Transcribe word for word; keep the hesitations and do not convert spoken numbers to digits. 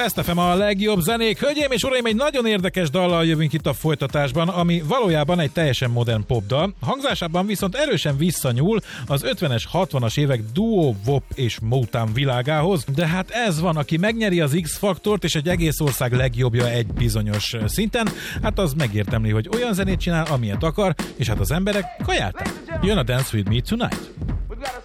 Best ef em a legjobb zenék. Hölgyeim és uraim, egy nagyon érdekes dallal jövünk itt a folytatásban, ami valójában egy teljesen modern popdal. Hangzásában viszont erősen visszanyúl az ötvenes, hatvanas évek duo, wop és Motown világához, de hát ez van, aki megnyeri az X-faktort és egy egész ország legjobbja egy bizonyos szinten, hát az megértemli, hogy olyan zenét csinál, amilyet akar, és hát az emberek kajálták. Jön a Dance With Me Tonight.